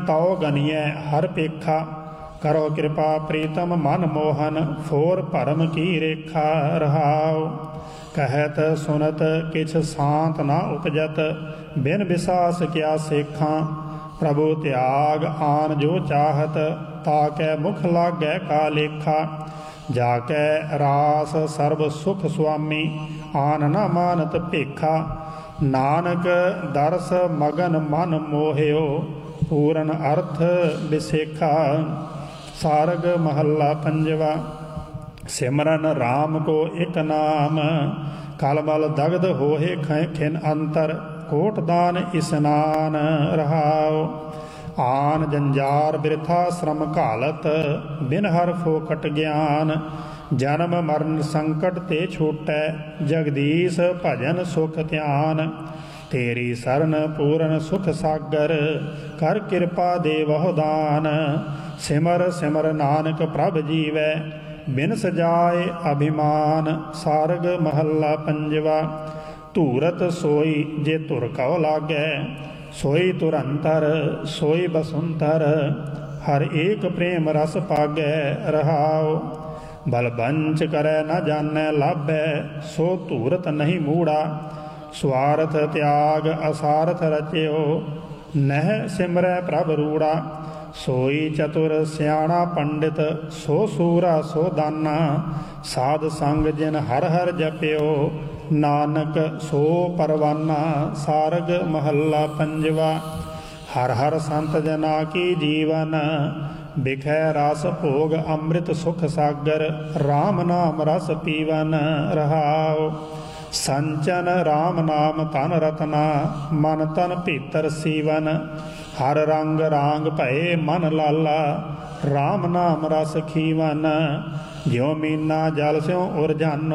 ਤਉ ਗਨੀਐ ਹਰ ਪੇਖਾ, ਕਰੋ ਕਿਰਪਾ ਪ੍ਰੀਤਮ ਮਨ ਮੋਹਨ, ਫੋਰ ਭਰਮ ਕੀ ਰੇਖਾ। ਰਹਾਉ ਕਹਿਤ ਸੁਨਤ ਕਿਛ ਸਾਂਤ ਨਾ ਉਪਜਤ, ਬਿਨ ਵਿਸਾਸ ਕਿਆ ਸੇਖਾਂ। ਪ੍ਰਭु ਤਿਆਗ ਆਨ ਜੋ ਚਾਹਤ, ਤਾਕੈ ਮੁਖ ਲਾਗੈ ਕਾ ਲੇਖਾ। ਜਾਕੈ ਰਾਸ ਸਰਬ ਸੁਖ ਸੁਆਮੀ, ਆਨ ਨਾ ਮਾਨਤ ਭੇਖਾ। ਨਾਨਕ ਦਰਸ ਮਗਨ ਮਨ ਮੋਹਿਓ, ਪੂਰਨ ਅਰਥ ਵਿਸੇਖਾ। ਸਾਰਗ ਮਹੱਲਾ ਪੰਜਵਾ। ਸਿਮਰਨ ਰਾਮ ਕੋ ਇਕ ਨਾਮ, ਕਲਮਲ ਦਗਧ ਹੋਏ ਖਿਨ ਅੰਤਰ, ਕੋਟ ਦਾਨ ਇਸਨਾਨ। ਰਹਾਉ ਆਨ ਜੰਜਾਰ ਬਿਰਥਾ ਸ਼ਰਮ ਘਾਲਤ, ਬਿਨ ਹਰ ਫੋਕਟ ਗਿਆਨ। ਜਨਮ ਮਰਨ ਸੰਕਟ ਤੇ ਛੂਟੈ, ਜਗਦੀਸ਼ ਭਜਨ ਸੁਖ ਧਿਆਨ। ਤੇਰੀ ਸਰਨ ਪੂਰਨ ਸੁਖ ਸਾਗਰ, ਕਰ ਕਿਰਪਾ ਦੇ ਬਹੁ ਦਾਨ। ਸਿਮਰ ਸਿਮਰ ਨਾਨਕ ਪ੍ਰਭ ਜੀਵੈ, ਬਿਨ ਸਜਾਏ ਅਭਿਮਾਨ। ਸਾਰਗ ਮਹੱਲਾ ਪੰਜਵਾ। ਧੂਰਤ ਸੋਈ ਜੇ ਧੁਰ ਕਉ ਲਾਗੈ, ਸੋਈ ਧੁਰੰਤਰ ਸੋਈ ਬਸੁੰਤਰ। ਹਰ ਏਕ ਪ੍ਰੇਮ ਰਸ ਪਾਗੈ। ਰਹਾਉ ਬਲਬੰਚ ਕਰੈ ਨ ਜਾਣੈ ਲਾਭੈ, ਸੋ ਧੂਰਤ ਨਹੀਂ ਮੂੜਾ। ਸਵਾਰਥ ਤਿਆਗ ਅਸਾਰਥ ਰਚਿਓ, ਨਹਿ ਸਿਮਰੈ ਪ੍ਰਭ ਰੂੜਾ। ਸੋਈ ਚਤੁਰ ਸਿਆਣਾ ਪੰਡਿਤ, ਸੋ ਸੂਰਾ ਸੋ ਦਾਨਾ। ਸਾਧ ਸੰਗ ਜਿਨ ਹਰ ਹਰ ਜਪਿਓ, ਨਾਨਕ ਸੋ ਪਰਵਾਨਾ। ਸਾਰਗ ਮਹੱਲਾ ਪੰਜਵਾ। ਹਰ ਹਰ ਸੰਤ ਜਨਾ ਕੀ ਜੀਵਨ, ਬਿਖੈ ਰਸ ਭੋਗ ਅੰਮ੍ਰਿਤ ਸੁਖ ਸਾਗਰ। ਰਾਮ ਨਾਮ ਰਸ ਪੀਵਨ। ਰਹਾਉ ਸੰਚਨ ਰਾਮ ਨਾਮ ਧਨ ਰਤਨਾ, ਮਨ ਤਨ ਭੀਤਰ ਸੀਵਨ। ਹਰ ਰੰਗ ਰਾਂਗ ਭਏ ਮਨ ਲਾਲਾ, ਰਾਮ ਨਾਮ ਰਸ ਖੀਵਨ। ਜਿਉ ਮੀਨਾ ਜਲ ਸਿਉ ਉਰ ਜਾਨੋ,